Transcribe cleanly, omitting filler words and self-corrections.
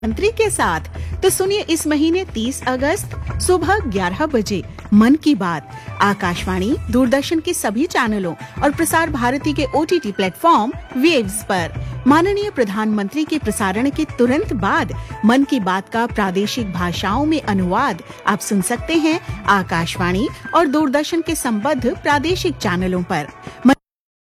मंत्री के साथ। तो सुनिए इस महीने 30 अगस्त सुबह 11 बजे मन की बात आकाशवाणी, दूरदर्शन के सभी चैनलों और प्रसार भारती के OTT प्लेटफॉर्म वेव्स पर। माननीय प्रधानमंत्री के प्रसारण के तुरंत बाद मन की बात का प्रादेशिक भाषाओं में अनुवाद आप सुन सकते हैं आकाशवाणी और दूरदर्शन के संबद्ध प्रादेशिक चैनलों पर।